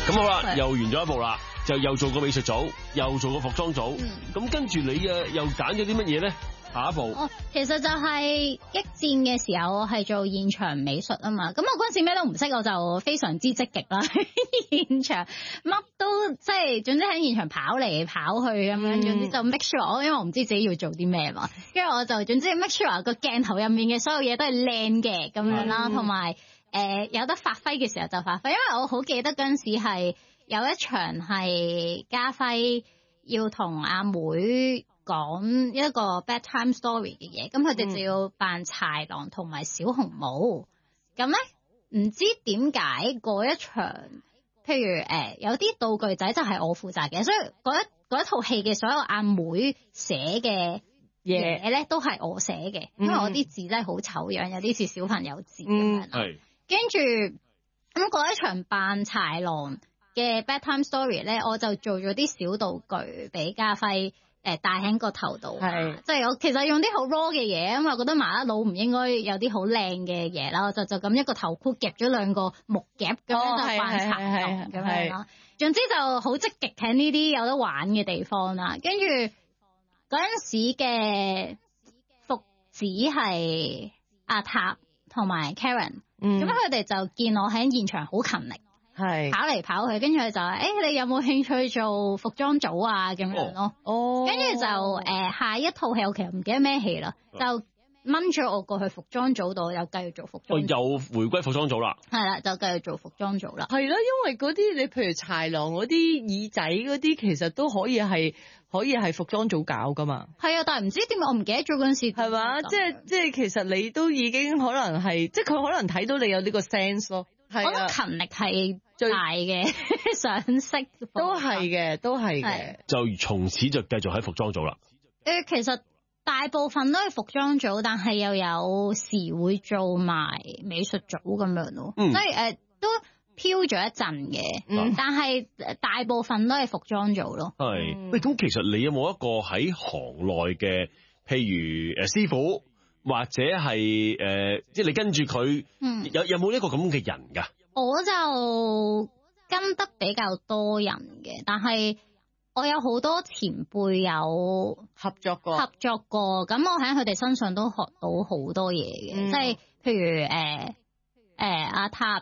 咁好啦，又完咗一步啦，就又做個美術組，又做個服裝組，咁跟住你又揀咗啲乜嘢咧？下一步， 其實就係一戰嘅時候，我係做現場美術啊嘛。咁我嗰陣時咩都唔識，我就非常之積極啦。現場乜都即係，總之喺現場跑嚟跑去咁樣，總之就 make sure，因為我唔知自己要做啲咩嘛。跟住我就總之 make sure 個鏡頭入面嘅所有嘢都係靚嘅咁樣啦，同埋有得發揮嘅時候就發揮。因為我好記得嗰陣時係有一場係家輝要同阿妹講一個 bedtime story 嘅嘢，咁佢哋就要扮豺狼同埋小紅帽。咁咧唔知點解嗰一場，譬如有啲道具仔就係我負責嘅，所以嗰一套戲嘅所有阿妹寫嘅嘢咧都係我寫嘅，因為我啲字真係好醜樣，有啲似小朋友字咁樣。係跟住咁嗰一場扮豺狼嘅 bedtime story 咧，我就做咗啲小道具俾家輝。戴喺個頭度，即係我其實用啲好 raw 嘅嘢，因為我覺得麻甩佬唔應該有啲好靚嘅嘢啦，我就咁一個頭箍夾咗兩個木夾咁樣就扮豺狼咁樣啦。總之就好積極喺呢啲有得玩嘅地方啦。跟住嗰陣時嘅服子係阿塔同埋 Karen，咁佢哋就見我喺現場好勤力。係跑嚟跑去，跟住佢就話：你有冇興趣做服裝組啊？咁樣咯。跟住就下一套戲我其實唔記得咩戲啦，就掹咗我過去服裝組度，又繼續做服裝組。又回歸服裝組啦。係啦，就繼續做服裝組啦。 係啦，因為嗰啲你譬如豺狼嗰啲耳仔嗰啲，其實都可以係服裝組搞噶嘛。係啊，但係唔知點解我唔記得咗嗰陣時係嘛？即係其實你都已經可能係，即係佢可能睇到你有呢個 sense 咯。我覺得勤力係最大嘅賞識，都係嘅。 就從此就繼續喺服裝組啦。 其實大部分都係服裝組，但係又有時會做埋美術組咁樣咯。即係都飄咗一陣嘅，但係大部分都係服裝組咯。 係喂，咁其實你有冇一個喺行內嘅，譬如師傅？或者係即係你跟住佢，有冇一個咁嘅人㗎？ 我就跟得比較多人嘅，但係我有好多前輩有合作過，咁我喺佢哋身上都學到好多嘢嘅，即係譬如阿塔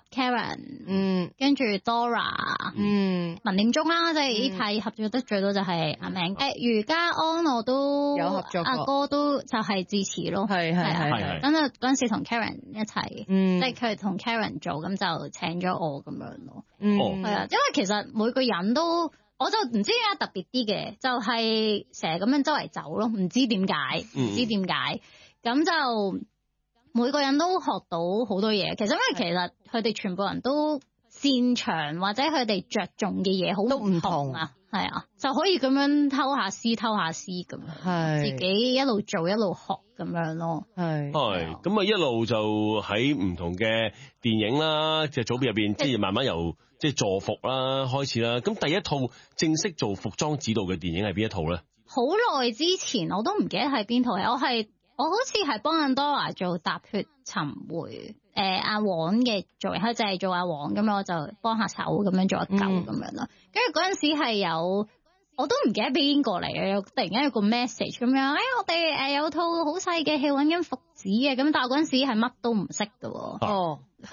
Karen，跟住 Dora，文念中啦，即係呢排合作得最多就係阿明，余家安我都有合作過，阿哥都就係支持咯，係，咁啊嗰陣時同 Karen 一齊，即係佢同 Karen 做，咁就請咗我咁樣咯，係啊，因為其實每個人都，我就唔知點解特別啲嘅，就係成日咁樣周圍走咯，唔知點解，咁就。每個人都學到好多嘢，其實因為其實佢哋全部人都擅長或者佢哋着重嘅嘢好唔同啊，係啊，就可以咁樣偷下師咁樣，自己一路做一路學咁樣咯， 咁啊一路就喺唔同嘅電影啦，即係組別入邊，即係慢慢由即係助服啦開始啦。咁第一套正式做服裝指導嘅電影係邊一套咧？好耐之前我都唔記得係邊套戲，我好似係幫阿 Dora 做踏血尋回，阿黃嘅做，佢就係做阿黃咁樣，我就幫下手咁樣做一嚿咁樣啦。跟住嗰陣時係有，我都唔記得邊個嚟嘅，突然間有個 message 咁樣，我哋有套好細嘅戲揾緊服子嘅，咁但係嗰陣時係乜都唔識㗎喎。